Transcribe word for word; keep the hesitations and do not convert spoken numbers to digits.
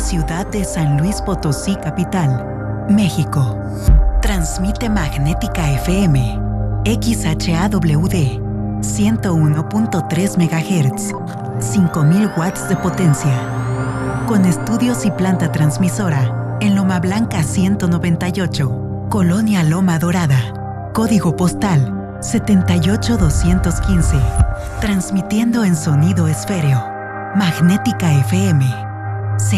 ciudad de San Luis Potosí, capital, México. Transmite Magnética F M, X H A W D, ciento uno punto tres megahertz, cinco mil watts de potencia. Con estudios y planta transmisora en Loma Blanca ciento noventa y ocho, Colonia Loma Dorada. Código postal setenta y ocho doscientos quince. Transmitiendo en sonido esféreo. Magnética F M.